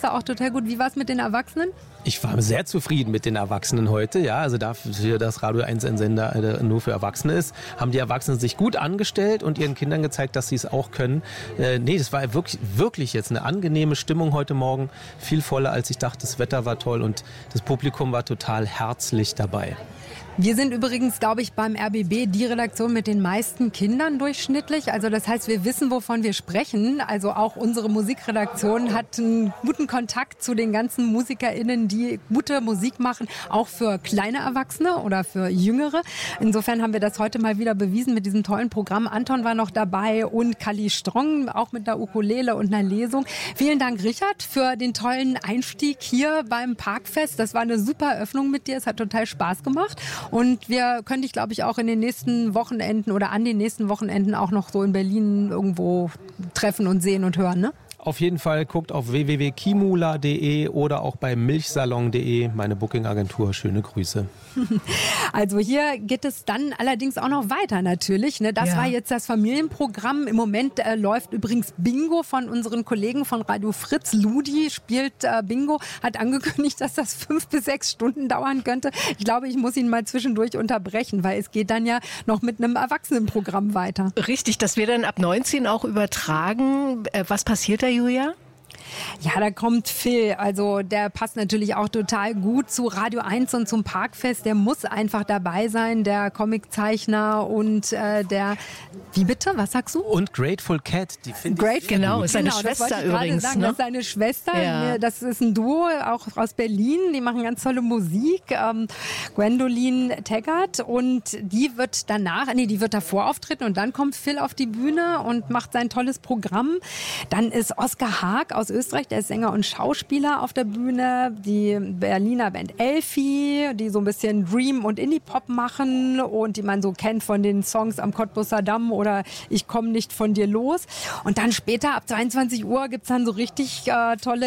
du auch total gut. Wie war es mit den Erwachsenen? Ich war sehr zufrieden mit den Erwachsenen heute. Ja, also dafür, dass Radio 1 ein Sender nur für Erwachsene ist, haben die Erwachsenen sich gut angestellt und ihren Kindern gezeigt, dass sie es auch können. Das war wirklich jetzt eine angenehme Stimmung heute Morgen. Viel voller, als ich dachte. Das Wetter war toll und das Publikum war total herzlich dabei. Wir sind übrigens, glaube ich, beim RBB die Redaktion mit den meisten Kindern durchschnittlich. Also das heißt, wir wissen, wovon wir sprechen. Also auch unsere Musikredaktion hat einen guten Kontakt zu den ganzen MusikerInnen, die gute Musik machen, auch für kleine Erwachsene oder für Jüngere. Insofern haben wir das heute mal wieder bewiesen mit diesem tollen Programm. Anton war noch dabei und Kali Strong, auch mit einer Ukulele und einer Lesung. Vielen Dank, Richard, für den tollen Einstieg hier beim Parkfest. Das war eine super Eröffnung mit dir. Es hat total Spaß gemacht. Und wir können dich, glaube ich, auch in den nächsten Wochenenden oder an den nächsten Wochenenden auch noch so in Berlin irgendwo treffen und sehen und hören, ne? Auf jeden Fall guckt auf www.kimula.de oder auch bei milchsalon.de, meine Booking-Agentur. Schöne Grüße. Also hier geht es dann allerdings auch noch weiter natürlich. Ne? Das war jetzt das Familienprogramm. Im Moment läuft übrigens Bingo von unseren Kollegen von Radio Fritz. Ludi spielt Bingo, hat angekündigt, dass das 5 bis 6 Stunden dauern könnte. Ich glaube, ich muss ihn mal zwischendurch unterbrechen, weil es geht dann ja noch mit einem Erwachsenenprogramm weiter. Richtig, das wird dann ab 19 auch übertragen. Was passiert da, Julia? Ja, da kommt Phil. Also der passt natürlich auch total gut zu Radio 1 und zum Parkfest. Der muss einfach dabei sein, der Comiczeichner und der... Wie bitte? Was sagst du? Und Grateful Cat. Die finde ich genau, ist seine das Schwester wollte ich übrigens. Sagen, Ne? Das ist seine Schwester. Ja. Das ist ein Duo, auch aus Berlin. Die machen ganz tolle Musik. Gwendoline Taggart. Und die wird davor auftreten und dann kommt Phil auf die Bühne und macht sein tolles Programm. Dann ist Oskar Haag aus Österreich, der ist Sänger und Schauspieler auf der Bühne. Die Berliner Band Elfi, die so ein bisschen Dream und Indie-Pop machen und die man so kennt von den Songs am Cottbusser Damm oder Ich komm nicht von dir los. Und dann später ab 22 Uhr gibt's dann so richtig tolle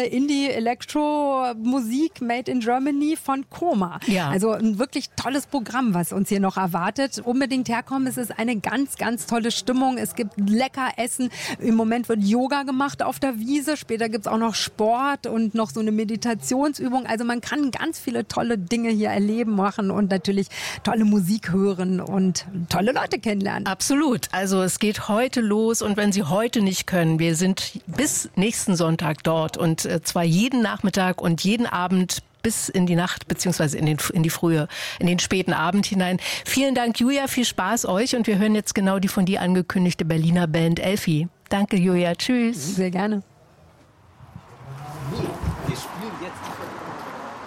Indie-Elektro-Musik made in Germany von Koma. Ja. Also ein wirklich tolles Programm, was uns hier noch erwartet. Unbedingt herkommen. Es ist eine ganz, ganz tolle Stimmung. Es gibt lecker Essen. Im Moment wird Yoga gemacht auf der Wiese. Später gibt's auch noch Sport und noch so eine Meditationsübung. Also man kann ganz viele tolle Dinge hier erleben, machen und natürlich tolle Musik hören und tolle Leute kennenlernen. Absolut. Also es geht heute los und wenn Sie heute nicht können, wir sind bis nächsten Sonntag dort und zwar jeden Nachmittag und jeden Abend bis in die Nacht beziehungsweise in den späten Abend hinein. Vielen Dank, Julia, viel Spaß euch und wir hören jetzt genau die von dir angekündigte Berliner Band Elfi. Danke, Julia. Tschüss. Sehr gerne. Wir spielen jetzt